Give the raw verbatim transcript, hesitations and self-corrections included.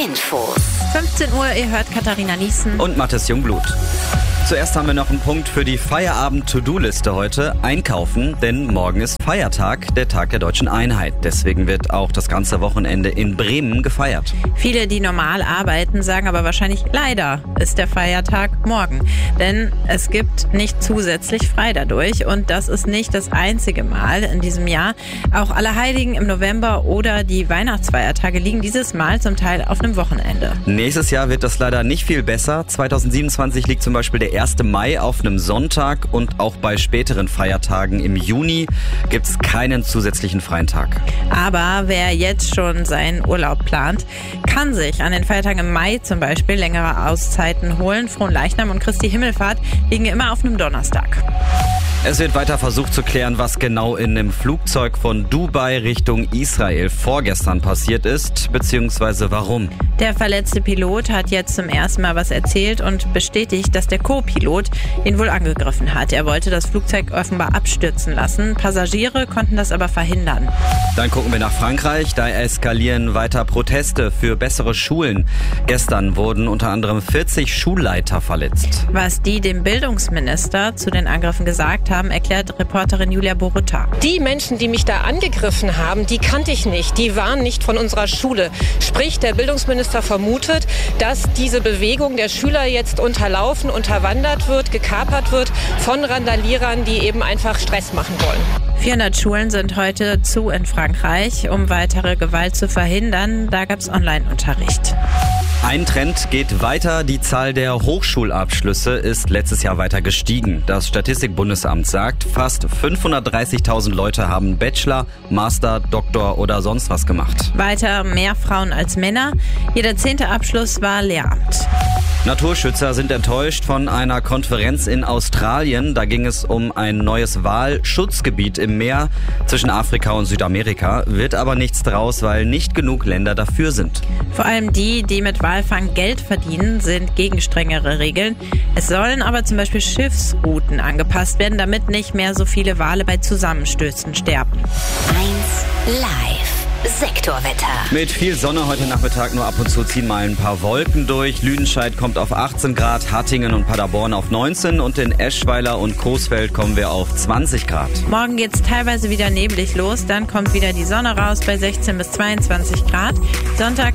Infos. fünfzehn Uhr, ihr hört Katharina Niesen und Mathis Jungblut. Zuerst haben wir noch einen Punkt für die Feierabend-To-Do-Liste heute. Einkaufen, denn morgen ist Feiertag, der Tag der Deutschen Einheit. Deswegen wird auch das ganze Wochenende in Bremen gefeiert. Viele, die normal arbeiten, sagen aber wahrscheinlich, leider ist der Feiertag morgen. Denn es gibt nicht zusätzlich frei dadurch und das ist nicht das einzige Mal in diesem Jahr. Auch Allerheiligen im November oder die Weihnachtsfeiertage liegen dieses Mal zum Teil auf einem Wochenende. Nächstes Jahr wird das leider nicht viel besser. zweitausendsiebenundzwanzig liegt zum Beispiel der erste Mai auf einem Sonntag und auch bei späteren Feiertagen im Juni gibt es keinen zusätzlichen freien Tag. Aber wer jetzt schon seinen Urlaub plant, kann sich an den Feiertagen im Mai zum Beispiel längere Auszeiten holen. Fronleichnam und Christi Himmelfahrt liegen immer auf einem Donnerstag. Es wird weiter versucht zu klären, was genau in einem Flugzeug von Dubai Richtung Israel vorgestern passiert ist, beziehungsweise warum. Der verletzte Pilot hat jetzt zum ersten Mal was erzählt und bestätigt, dass der Co-Pilot ihn wohl angegriffen hat. Er wollte das Flugzeug offenbar abstürzen lassen. Passagiere konnten das aber verhindern. Dann gucken wir nach Frankreich. Da eskalieren weiter Proteste für bessere Schulen. Gestern wurden unter anderem vierzig Schulleiter verletzt. Was die dem Bildungsminister zu den Angriffen gesagt haben, erklärt Reporterin Julia Borutta. Die Menschen, die mich da angegriffen haben, die kannte ich nicht. Die waren nicht von unserer Schule. Sprich, der Bildungsminister vermutet, dass diese Bewegung der Schüler jetzt unterlaufen, unterwandert wird, gekapert wird von Randalierern, die eben einfach Stress machen wollen. vierhundert Schulen sind heute zu in Frankreich, um weitere Gewalt zu verhindern. Da gab es Online-Unterricht. Ein Trend geht weiter. Die Zahl der Hochschulabschlüsse ist letztes Jahr weiter gestiegen. Das Statistikbundesamt sagt, fast fünfhundertdreißigtausend Leute haben Bachelor, Master, Doktor oder sonst was gemacht. Weiter mehr Frauen als Männer. Jeder zehnte Abschluss war Lehramt. Naturschützer sind enttäuscht von einer Konferenz in Australien. Da ging es um ein neues Walschutzgebiet im Meer zwischen Afrika und Südamerika. Wird aber nichts draus, weil nicht genug Länder dafür sind. Vor allem die, die mit Walfang Geld verdienen, sind gegen strengere Regeln. Es sollen aber zum Beispiel Schiffsrouten angepasst werden, damit nicht mehr so viele Wale bei Zusammenstößen sterben. eins live. Sektorwetter. Mit viel Sonne heute Nachmittag, nur ab und zu ziehen mal ein paar Wolken durch. Lüdenscheid kommt auf achtzehn Grad, Hattingen und Paderborn auf neunzehn und in Eschweiler und Coesfeld kommen wir auf zwanzig Grad. Morgen geht's teilweise wieder neblig los, dann kommt wieder die Sonne raus bei sechzehn bis zweiundzwanzig Grad. Sonntag